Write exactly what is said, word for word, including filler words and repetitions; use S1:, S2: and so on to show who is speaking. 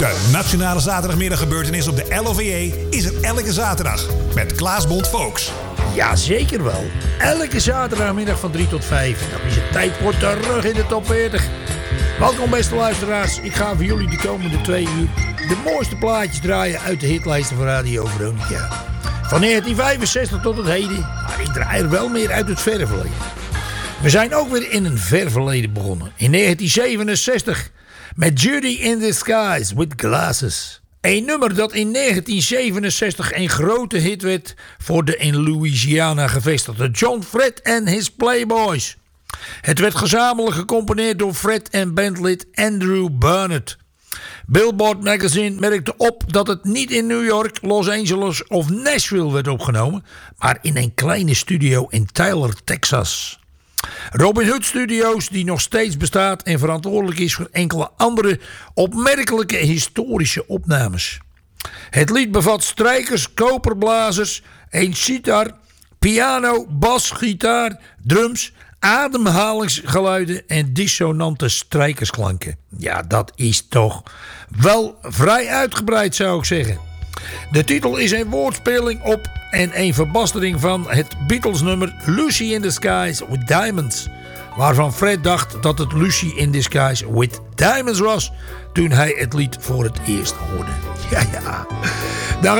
S1: De Nationale Zaterdagmiddaggebeurtenis op de L O V J is er elke zaterdag met Klaas Bond Volks.
S2: Ja, zeker wel. Elke zaterdagmiddag van drie tot vijf. Dan is het tijd voor terug in de top veertig. Welkom beste luisteraars. Ik ga voor jullie de komende twee uur de mooiste plaatjes draaien uit de hitlijsten van Radio Veronica. Van negentien vijfenzestig tot het heden. Maar ik draai er wel meer uit het verre verleden. We zijn ook weer in een ver verleden begonnen. In negentien zevenenzestig met Judy in the Skies with Glasses. Een nummer dat in negentien zevenenzestig een grote hit werd voor de in Louisiana gevestigde John Fred and his Playboys. Het werd gezamenlijk gecomponeerd door Fred en bandlid Andrew Burnett. Billboard Magazine merkte op dat het niet in New York, Los Angeles of Nashville werd opgenomen, maar in een kleine studio in Tyler, Texas. Robin Hood Studios, die nog steeds bestaat en verantwoordelijk is voor enkele andere opmerkelijke historische opnames. Het lied bevat strijkers, koperblazers, een sitar, piano, bas, gitaar, drums, ademhalingsgeluiden en dissonante strijkersklanken. Ja, dat is toch wel vrij uitgebreid, zou ik zeggen. De titel is een woordspeling op en een verbastering van het Beatles-nummer Lucy in the Skies with Diamonds, waarvan Fred dacht dat het Lucy in the Skies with Diamonds was toen hij het lied voor het eerst hoorde. Ja, ja. Dan